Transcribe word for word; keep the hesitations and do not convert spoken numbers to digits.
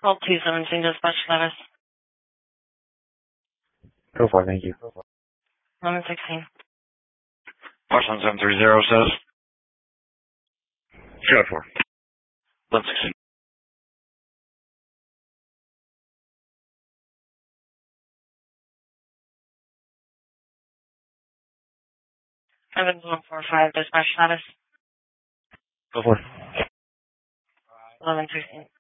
Call two seventeen dispatch status. Go for it, thank you. eleven sixteen. Washington seven three zero says. Go for it. eleven sixteen. Evans one four five dispatch status. Go for it. eleven sixteen.